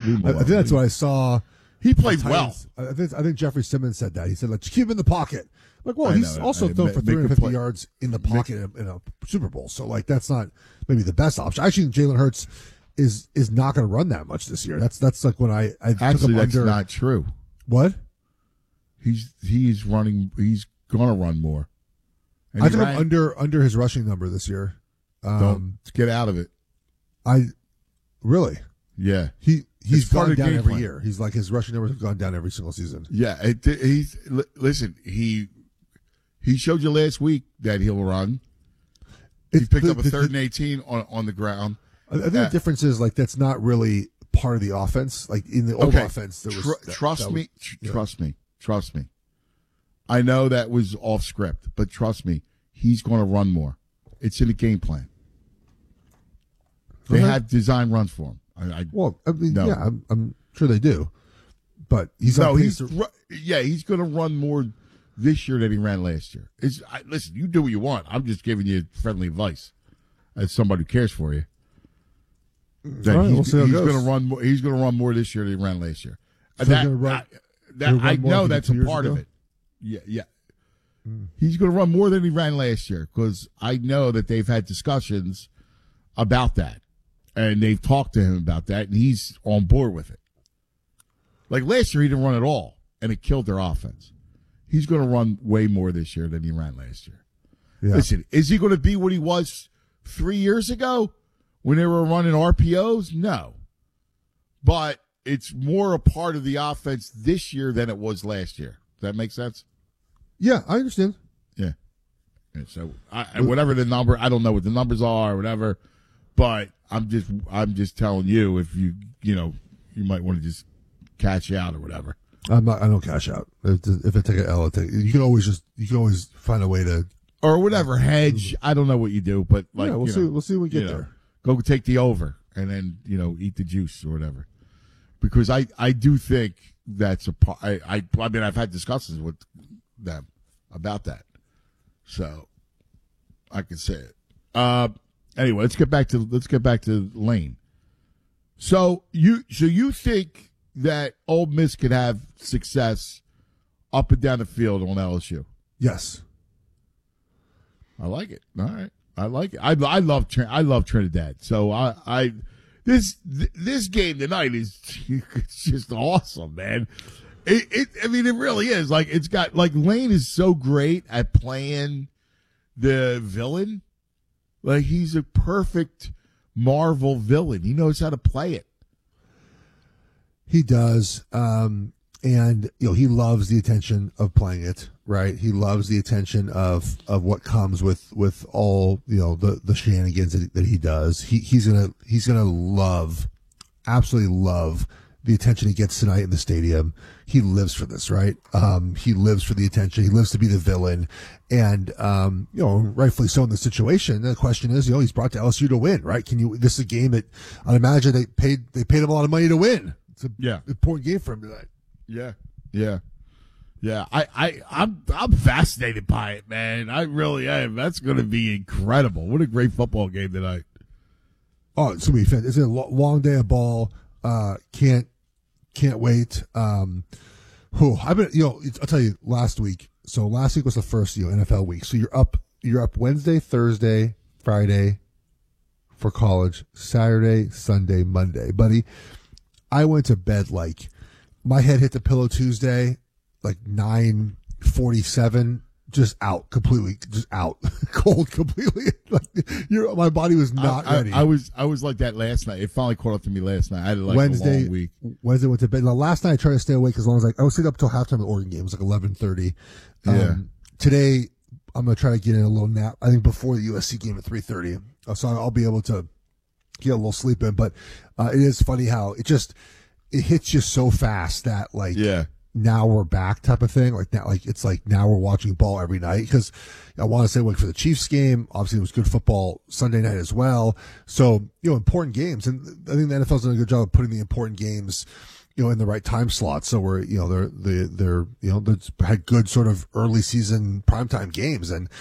I think that's what I saw. He played well. I think Jeffrey Simmons said that. He said, "Let's keep him in the pocket." Like, well, he's also thrown for 350 yards in the pocket in a Super Bowl. So, like, that's not maybe the best option. I actually think Jalen Hurts is not going to run that much this year. That's like when I actually that's not true. What? He's running. He's going to run more. And I took him under his rushing number this year. Don't get out of it. Really? Yeah. He's gone down every year. He's like his rushing numbers have gone down every single season. Yeah. Listen. He showed you last week that he'll run. He picked up a 3rd and 18 on the ground. I think the difference is like that's not really part of the offense. Like in the old offense, there was trust me. I know that was off script, but trust me, he's going to run more. It's in the game plan. They have designed runs for him. I'm sure they do, but he's going to run more this year than he ran last year. Listen, you do what you want. I'm just giving you friendly advice as somebody who cares for you. He's going to run more. He's going to run more this year than he ran last year. So I know that's a part of it. Yeah. He's going to run more than he ran last year because I know that they've had discussions about that, and they've talked to him about that, and he's on board with it. Like last year, he didn't run at all, and it killed their offense. He's going to run way more this year than he ran last year. Yeah. Listen, is he going to be what he was 3 years ago when they were running RPOs? No. But it's more a part of the offense this year than it was last year. Does that make sense? Yeah, I understand. Yeah. And so, whatever the number, I don't know what the numbers are or whatever, but I'm just telling you if you might want to just cash out or whatever. I don't cash out. If I take an L, you can always find a way to or whatever hedge. I don't know what you do, but like we'll see when we get there. Go take the over and then eat the juice or whatever. Because I do think that's a part. I mean I've had discussions with them about that, so I can say it. Anyway, let's get back to Lane. So you think that Ole Miss could have success up and down the field on LSU? Yes. I like it. All right. I like it. I love Trinidad. So this game tonight is it's just awesome, man. I mean, it really is. Like it's got like Lane is so great at playing the villain. Like he's a perfect Marvel villain. He knows how to play it. He does. And he loves the attention of playing it, right? He loves the attention of what comes with all, the shenanigans that he does. He's gonna absolutely love the attention he gets tonight in the stadium. He lives for this, right? He lives for the attention. He lives to be the villain. And, rightfully so in the situation. The question is, he's brought to LSU to win, right? This is a game that I'd imagine they paid him a lot of money to win. It's an important game for him tonight. Yeah. I'm fascinated by it, man. I really am. That's going to be incredible. What a great football game tonight. Oh, it's going to be fantastic. It's a long day of ball. Can't wait. I've been, I'll tell you last week. So last week was the first, NFL week. So you're up Wednesday, Thursday, Friday for college, Saturday, Sunday, Monday, buddy. I went to bed like my head hit the pillow Tuesday, like 9:47, just out completely, just out cold completely. Like my body was not ready. I was like that last night. It finally caught up to me last night. I had like a long week. Wednesday went to bed. Now last night I tried to stay awake as long as I was staying up until halftime of the Oregon game. It was like 11:30. Today I'm gonna try to get in a little nap. I think before the USC game at 3:30, so I'll be able to get a little sleep in. But it is funny how it hits you so fast that now we're back type of thing. Now we're watching ball every night because I want to stay awake for the Chiefs game. Obviously, it was good football Sunday night as well. So, important games. And I think the NFL's done a good job of putting the important games, in the right time slot. So we're, they're had good sort of early season primetime games. And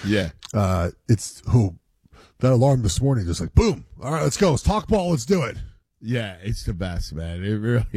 that alarm this morning just like, boom. All right, let's go. Let's talk ball. Let's do it. Yeah, it's the best, man. It really